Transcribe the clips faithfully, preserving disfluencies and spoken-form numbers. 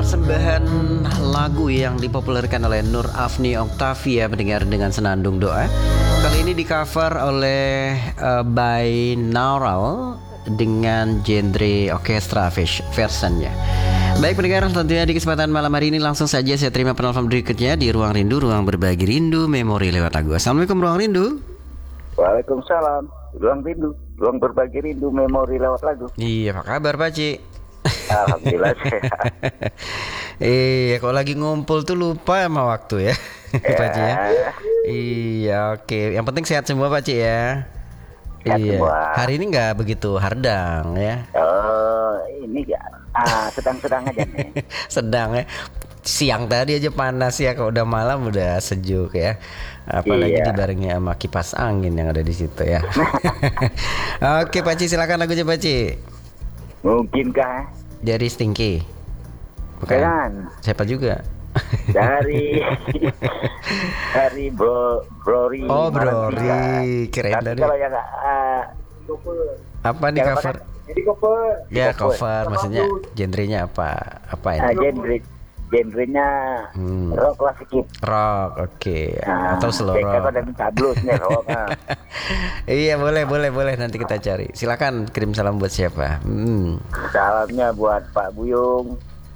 persembahan lagu yang dipopulerkan oleh Nur Afni Octavia mendengar dengan senandung doa. Kali ini di cover oleh uh, Binaural dengan genre orkestra versionnya. Baik pendengar, tentunya di kesempatan malam hari ini langsung saja saya terima penelpon berikutnya di Ruang Rindu, Ruang Berbagi Rindu Memori lewat lagu. Assalamualaikum Ruang Rindu. Waalaikumsalam, Ruang Rindu, Ruang Berbagi Rindu Memori lewat lagu. Iya, apa kabar Pak Ci? Alhamdulillah sehat. Iya, kalau lagi ngumpul tuh lupa sama waktu ya, ya. Pak Ci ya. Iya, oke. Yang penting sehat semua Pak Ci ya. Sehat iya. Semua. Hari ini nggak begitu hardang ya. Oh, ini ya ah, sedang-sedang aja nih. Sedang ya. Siang tadi aja panas ya, kalau udah malam udah sejuk ya. Apalagi iya. dibarengi sama kipas angin yang ada di situ ya. Oke Pak Ci, silakan lagunya Pak Ci. Mungkinkah dari Stinky? Bukan. Bukan. Siapa juga? Dari dari Bro Brori. Oh Brori, keren dari. Kalau yang uh, apa di cover? Jadi cover. Ya cover, maksudnya genrenya apa? Apa ini? Uh, genre genrenya hmm. rock lah sedikit. Rock, oke. Okay. Nah, atau slow rock. Kalau ada minta blues nih rock. Nah. Iya boleh, boleh, boleh. Nanti kita cari. Silakan kirim salam buat siapa? Hmm. Salamnya buat Pak Buyung,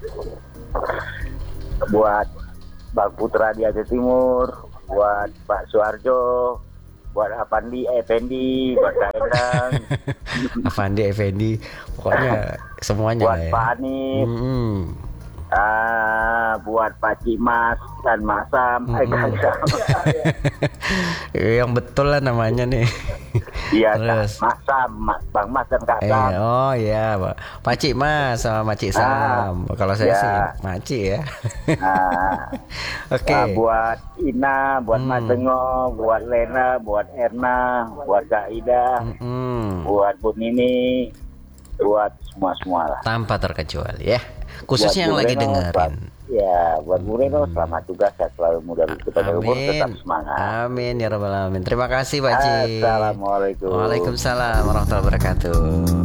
buat Bang Putra di Aceh Timur, buat Pak Suarjo, buat Afandi Effendi, buat Daendang. Afandi Effendi, pokoknya semuanya buat lah ya. Pak Hanif. Hmm. Uh, buat Pak Cimas dan Masam, mm-hmm. Yang betul lah namanya nih. Iya, terus Masam, Bang Mas dan Kak eh, Sam. Oh iya, Pak Cik Mas sama Macik Sam. Ah, kalau saya ya. sih Macik ya. Nah, oke. Okay. Uh, buat Ina, buat hmm. Mas Dengo, buat Lena, buat Erna, buat Kak Ida, hmm. buat Bu Nini, buat semua-semua lah. Tanpa terkecuali ya. Khususnya yang buat lagi Reno, dengerin. Buat, ya, buat Bu Reno hmm. selamat juga, saya selalu mudah kita umur tetap semangat. Amin ya rabbal alamin. Terima kasih Pak Ci. Assalamualaikum. Waalaikumsalam warahmatullahi wabarakatuh.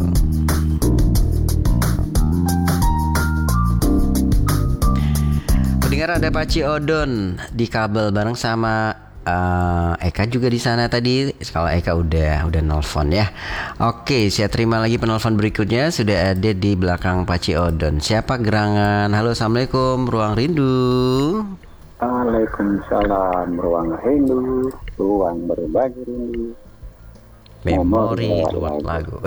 Pendengar, ada Pak Ci Odon di kabel bareng sama Uh, Eka juga di sana tadi. Kalau Eka udah udah nelfon ya. Oke, saya terima lagi penelpon berikutnya. Sudah ada di belakang Pak Ci Odon. Siapa gerangan? Halo, assalamualaikum. Ruang Rindu. Waalaikumsalam. Ruang Rindu. Ruang Berbagi Rindu. Memori lewat lagu.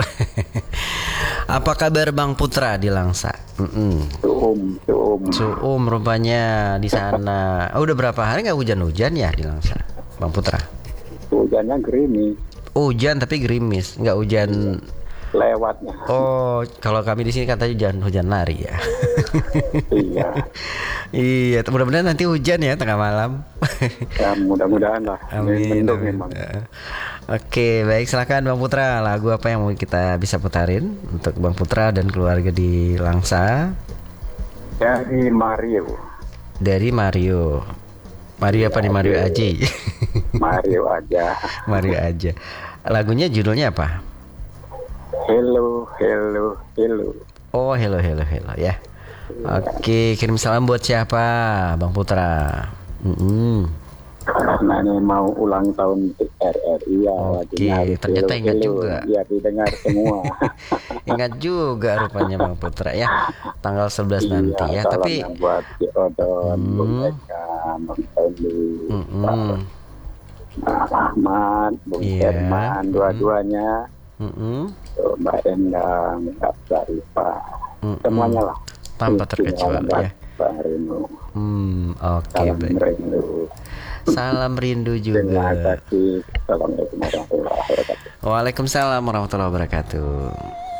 Apa kabar Bang Putra di Langsa? Suum, suum. Suum rupanya di sana. Oh, udah berapa hari nggak hujan-hujan ya di Langsa, Bang Putra? Hujannya gerimis. Hujan tapi gerimis, nggak hujan. Lewatnya. Oh, kalau kami di sini katanya hujan hujan lari ya. Iya. Iya, mudah-mudahan nanti hujan ya tengah malam. Ya, mudah-mudahan lah. Amin. Mendung memang. Oke, baik, silakan Bang Putra. Lagu apa yang mau kita bisa putarin untuk Bang Putra dan keluarga di Langsa? Dari Mario. Dari Mario. Mario apa nih, Mario Aji? Mario aja. Mario aja. Lagunya judulnya apa? Hello, hello, hello. Oh, hello, hello, hello ya. Oke, kirim salam buat siapa, Bang Putra? Mm-hmm. Karena ini mau ulang tahun R R I ya. Oke, ternyata ingat juga. Biar didengar semua. Ingat juga rupanya Bang Putra ya. Tanggal sebelas iya, nanti ya. Tapi buat Ci Odon, hmm. Bung Eka, Bang Fendi, mm-hmm. Pak Ahmad, Bung yeah. Herman, dua-duanya. Mm-hmm. Mbak Endang, Kak Sarifah, mm-hmm. semuanya lah. Tanpa terkecuali ya. Hmm, oke okay, baik. Rindu. Salam rindu juga. Terima kasih. Assalamualaikum warahmatullahi wabarakatuh. Waalaikumsalam warahmatullahi wabarakatuh.